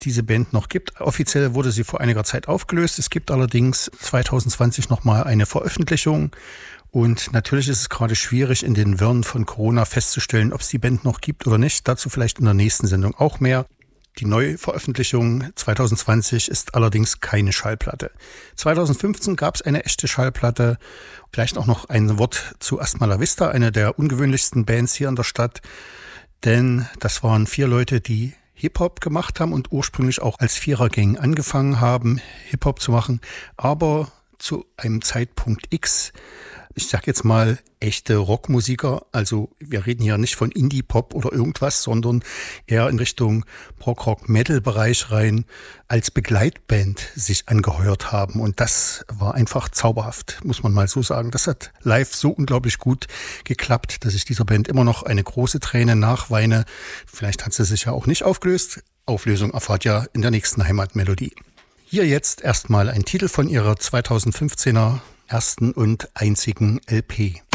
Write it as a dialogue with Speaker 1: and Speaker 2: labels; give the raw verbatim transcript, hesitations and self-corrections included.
Speaker 1: diese Band noch gibt. Offiziell wurde sie vor einiger Zeit aufgelöst. Es gibt allerdings zwanzig zwanzig nochmal eine Veröffentlichung. Und natürlich ist es gerade schwierig, in den Wirren von Corona festzustellen, ob es die Band noch gibt oder nicht. Dazu vielleicht in der nächsten Sendung auch mehr. Die Neuveröffentlichung zwanzig zwanzig ist allerdings keine Schallplatte. zwanzig fünfzehn gab es eine echte Schallplatte. Vielleicht auch noch ein Wort zu Asthma La Vista, eine der ungewöhnlichsten Bands hier in der Stadt. Denn das waren vier Leute, die Hip-Hop gemacht haben und ursprünglich auch als Vierergang angefangen haben, Hip-Hop zu machen. Aber zu einem Zeitpunkt X, ich sag jetzt mal, echte Rockmusiker, also wir reden hier nicht von Indie-Pop oder irgendwas, sondern eher in Richtung Prog-Rock-Metal-Bereich rein, als Begleitband sich angeheuert haben. Und das war einfach zauberhaft, muss man mal so sagen. Das hat live so unglaublich gut geklappt, dass ich dieser Band immer noch eine große Träne nachweine. Vielleicht hat sie sich ja auch nicht aufgelöst. Auflösung erfahrt ihr in der nächsten Heimatmelodie. Hier jetzt erstmal ein Titel von ihrer zwanzig fünfzehner ersten und einzigen L P.